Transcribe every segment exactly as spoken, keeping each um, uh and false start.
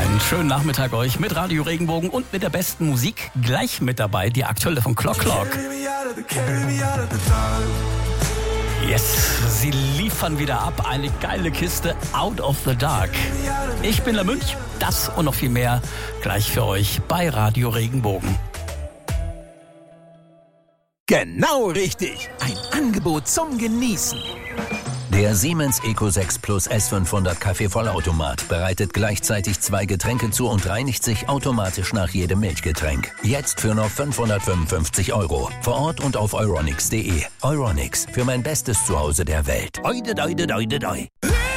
Einen schönen Nachmittag euch mit Radio Regenbogen und mit der besten Musik. Gleich mit dabei die aktuelle von Clock Clock. Yes, sie liefern wieder ab. Eine geile Kiste Out of the Dark. Ich bin der Münch. Das und noch viel mehr gleich für euch bei Radio Regenbogen. Genau richtig. Ein Angebot zum Genießen. Der Siemens Eco sechs Plus S fünfhundert Kaffee-Vollautomat bereitet gleichzeitig zwei Getränke zu und reinigt sich automatisch nach jedem Milchgetränk. Jetzt für nur fünfhundertfünfundfünfzig Euro. Vor Ort und auf euronics punkt de. Euronics, für mein bestes Zuhause der Welt. Oide, oide, oide, oide.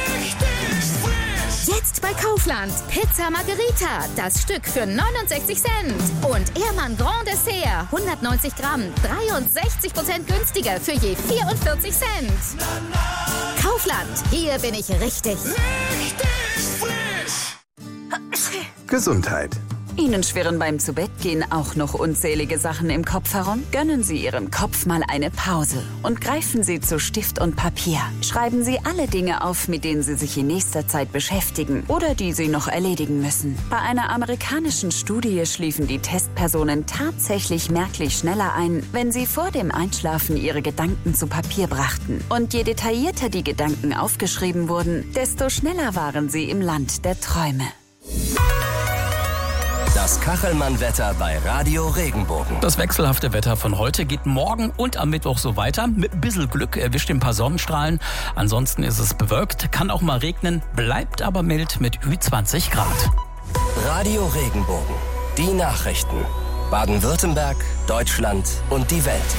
Jetzt bei Kaufland. Pizza Margherita. Das Stück für neunundsechzig Cent. Und Ehrmann Grand Dessert. hundertneunzig Gramm. dreiundsechzig Prozent günstiger für je vierundvierzig Cent. Kaufland. Hier bin ich richtig. Richtig frisch. Gesundheit. Ihnen schwirren beim Zubettgehen auch noch unzählige Sachen im Kopf herum? Gönnen Sie Ihrem Kopf mal eine Pause und greifen Sie zu Stift und Papier. Schreiben Sie alle Dinge auf, mit denen Sie sich in nächster Zeit beschäftigen oder die Sie noch erledigen müssen. Bei einer amerikanischen Studie schliefen die Testpersonen tatsächlich merklich schneller ein, wenn sie vor dem Einschlafen ihre Gedanken zu Papier brachten. Und je detaillierter die Gedanken aufgeschrieben wurden, desto schneller waren sie im Land der Träume. Das Kachelmann-Wetter bei Radio Regenbogen. Das wechselhafte Wetter von heute geht morgen und am Mittwoch so weiter. Mit ein bisschen Glück erwischt ein paar Sonnenstrahlen. Ansonsten ist es bewölkt, kann auch mal regnen, bleibt aber mild mit Ü zwanzig Grad. Radio Regenbogen. Die Nachrichten. Baden-Württemberg, Deutschland und die Welt.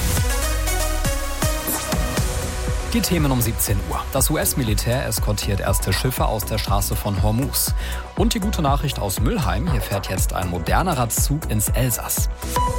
Die Themen um siebzehn Uhr. Das U S-Militär eskortiert erste Schiffe aus der Straße von Hormuz. Und die gute Nachricht aus Mülheim, hier fährt jetzt ein modernerer Zug ins Elsass.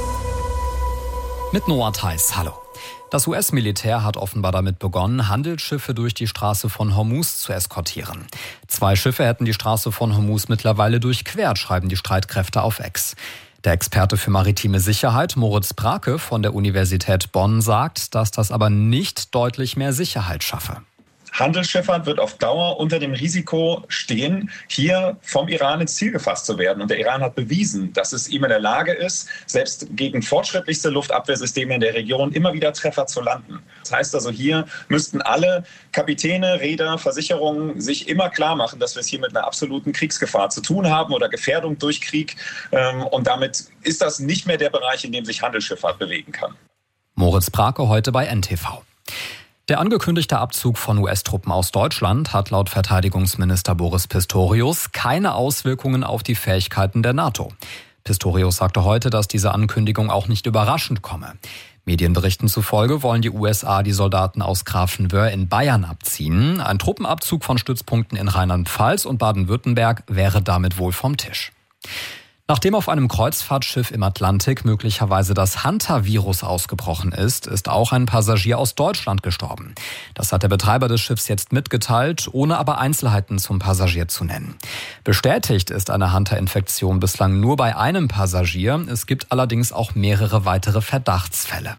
Mit Noah Theis, hallo. Das U S-Militär hat offenbar damit begonnen, Handelsschiffe durch die Straße von Hormuz zu eskortieren. Zwei Schiffe hätten die Straße von Hormuz mittlerweile durchquert, schreiben die Streitkräfte auf X. Der Experte für maritime Sicherheit, Moritz Brake von der Universität Bonn, sagt, dass das aber nicht deutlich mehr Sicherheit schaffe. Handelsschifffahrt wird auf Dauer unter dem Risiko stehen, hier vom Iran ins Ziel gefasst zu werden. Und der Iran hat bewiesen, dass es ihm in der Lage ist, selbst gegen fortschrittlichste Luftabwehrsysteme in der Region immer wieder Treffer zu landen. Das heißt also, hier müssten alle Kapitäne, Reeder, Versicherungen sich immer klar machen, dass wir es hier mit einer absoluten Kriegsgefahr zu tun haben oder Gefährdung durch Krieg. Und damit ist das nicht mehr der Bereich, in dem sich Handelsschifffahrt bewegen kann. Moritz Brake heute bei N T V. Der angekündigte Abzug von U S-Truppen aus Deutschland hat laut Verteidigungsminister Boris Pistorius keine Auswirkungen auf die Fähigkeiten der NATO. Pistorius sagte heute, dass diese Ankündigung auch nicht überraschend komme. Medienberichten zufolge wollen die U S A die Soldaten aus Grafenwöhr in Bayern abziehen. Ein Truppenabzug von Stützpunkten in Rheinland-Pfalz und Baden-Württemberg wäre damit wohl vom Tisch. Nachdem auf einem Kreuzfahrtschiff im Atlantik möglicherweise das Hanta-Virus ausgebrochen ist, ist auch ein Passagier aus Deutschland gestorben. Das hat der Betreiber des Schiffs jetzt mitgeteilt, ohne aber Einzelheiten zum Passagier zu nennen. Bestätigt ist eine Hanta-Infektion bislang nur bei einem Passagier. Es gibt allerdings auch mehrere weitere Verdachtsfälle.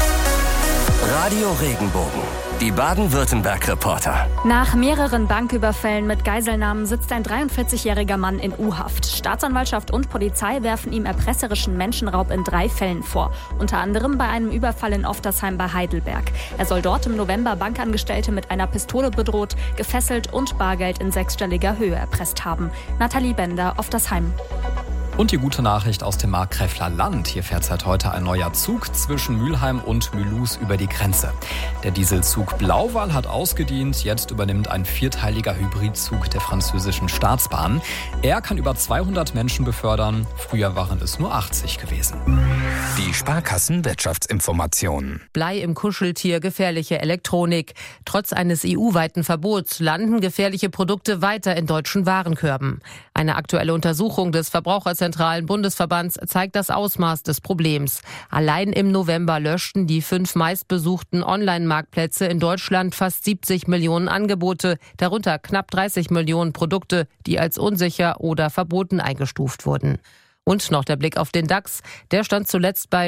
Radio Regenbogen. Die Baden-Württemberg-Reporter. Nach mehreren Banküberfällen mit Geiselnahmen sitzt ein dreiundvierzigjähriger Mann in U-Haft. Staatsanwaltschaft und Polizei werfen ihm erpresserischen Menschenraub in drei Fällen vor. Unter anderem bei einem Überfall in Oftersheim bei Heidelberg. Er soll dort im November Bankangestellte mit einer Pistole bedroht, gefesselt und Bargeld in sechsstelliger Höhe erpresst haben. Nathalie Bender, Oftersheim. Und die gute Nachricht aus dem Markgräfler Land. Hier fährt seit heute ein neuer Zug zwischen Mülheim und Mulhouse über die Grenze. Der Dieselzug Blauwal hat ausgedient. Jetzt übernimmt ein vierteiliger Hybridzug der französischen Staatsbahn. Er kann über zweihundert Menschen befördern. Früher waren es nur achtzig gewesen. Die Sparkassen-Wirtschaftsinformationen. Blei im Kuscheltier, gefährliche Elektronik. Trotz eines E U-weiten Verbots landen gefährliche Produkte weiter in deutschen Warenkörben. Eine aktuelle Untersuchung des Verbraucherzentralen Bundesverbands zeigt das Ausmaß des Problems. Allein im November löschten die fünf meistbesuchten Online-Marktplätze in Deutschland fast siebzig Millionen Angebote, darunter knapp dreißig Millionen Produkte, die als unsicher oder verboten eingestuft wurden. Und noch der Blick auf den DAX. Der stand zuletzt bei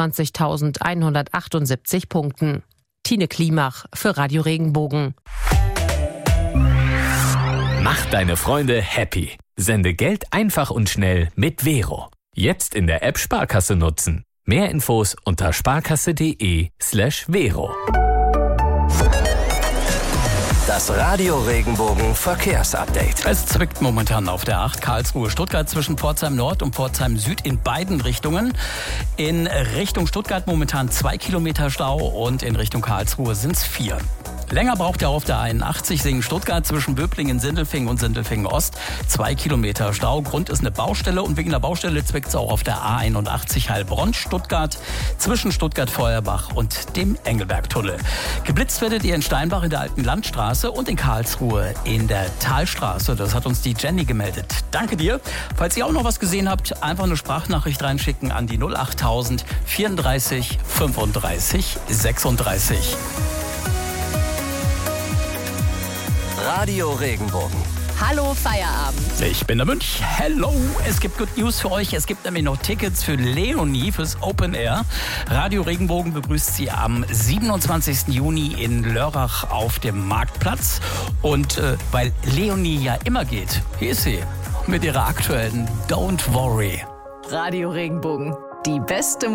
vierundzwanzigtausendeinhundertachtundsiebzig Punkten. Tine Klimach für Radio Regenbogen. Mach deine Freunde happy. Sende Geld einfach und schnell mit Vero. Jetzt in der App Sparkasse nutzen. Mehr Infos unter sparkasse.de slash Vero. Das Radio Regenbogen Verkehrsupdate. Es zwickt momentan auf der acht Karlsruhe-Stuttgart zwischen Pforzheim Nord und Pforzheim Süd in beiden Richtungen. In Richtung Stuttgart momentan zwei Kilometer Stau und in Richtung Karlsruhe sind es vier. Länger braucht er auf der einundachtzig Singen-Stuttgart zwischen Böblingen, Sindelfingen und Sindelfingen-Ost. Zwei Kilometer Stau. Grund ist eine Baustelle und wegen der Baustelle zwickt es auch auf der A einundachtzig Heilbronn-Stuttgart zwischen Stuttgart-Feuerbach und dem Engelbergtunnel. Geblitzt werdet ihr in Steinbach in der Alten Landstraße und in Karlsruhe in der Talstraße. Das hat uns die Jenny gemeldet. Danke dir. Falls ihr auch noch was gesehen habt, einfach eine Sprachnachricht reinschicken an die null achttausend vierunddreißig fünfunddreißig sechsunddreißig. Radio Regenbogen. Hallo Feierabend. Ich bin der Münch. Hello. Es gibt Good News für euch. Es gibt nämlich noch Tickets für Leonie fürs Open Air. Radio Regenbogen begrüßt sie am siebenundzwanzigsten Juni in Lörrach auf dem Marktplatz. Und äh, weil Leonie ja immer geht, hier ist sie mit ihrer aktuellen Don't Worry. Radio Regenbogen. Die beste